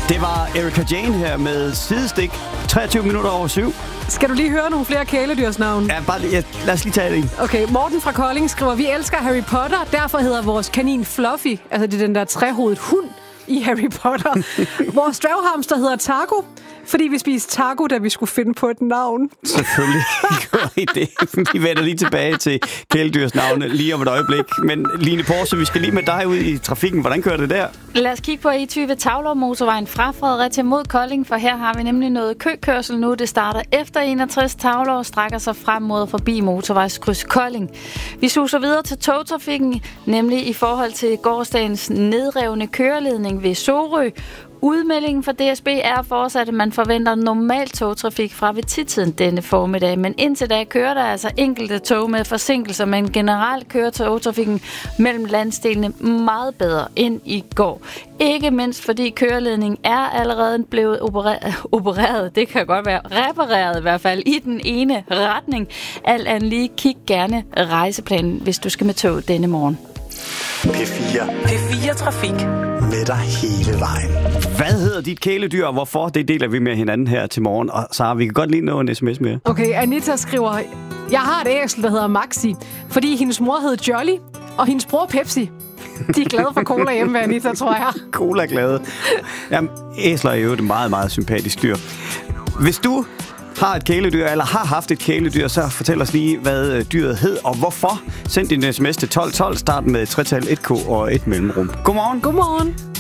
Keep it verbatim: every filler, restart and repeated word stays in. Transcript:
Det var Erika Jane her med Sidestik, treogtyve minutter over syv. Skal du lige høre nogle flere kæledyrsnavne? Ja, bare lige, ja, lad os lige tage det. Okay, Morten fra Kolding skriver, vi elsker Harry Potter, derfor hedder vores kanin Fluffy. Altså, det er den der trehovedet hund i Harry Potter. Vores dværghamster hedder Taco, fordi vi spiste taco, da vi skulle finde på et navn. Selvfølgelig gør I det. Vi vender lige tilbage til kæledyrsnavne lige om et øjeblik. Men Line Porse, vi skal lige med dig ud i trafikken. Hvordan kører det der? Lad os kigge på E tyve Tavlov-motorvejen fra Fredericia mod Kolding, for her har vi nemlig noget køkørsel nu. Det starter efter enogtres Tavlov og strækker sig frem mod forbi motorvejskryds Kolding. Vi suser videre til togtrafikken, nemlig i forhold til gårsdagens nedrevne køreledning ved Sorø. Udmeldingen fra D S B er fortsat, at man forventer normal togtrafik fra ved tidtiden denne formiddag, men indtil da kører der altså enkelte tog med forsinkelser, men generelt kører togtrafikken mellem landsdelene meget bedre end i går. Ikke mindst fordi køreledningen er allerede blevet opereret, opereret, det kan godt være repareret i hvert fald, i den ene retning. Alt andet lige, kig gerne rejseplanen, hvis du skal med tog denne morgen. P fire. P fire Trafik. Med dig hele vejen. Hvad hedder dit kæledyr, og hvorfor? Det deler vi med hinanden her til morgen. Og så vi kan godt lige nå en sms mere. Okay, Anita skriver, jeg har et æsel, der hedder Maxi, fordi hendes mor hed Jolly, og hendes bror Pepsi. De er glade for cola hjemme ved Anita, tror jeg. Cola glade. Jamen, æsler er jo et meget, meget sympatisk dyr. Hvis du har et kæledyr, eller har haft et kæledyr, så fortæl os lige, hvad dyret hed, og hvorfor. Send din sms til tolv tolv, start med tretal et K og et mellemrum. Godmorgen. Godmorgen.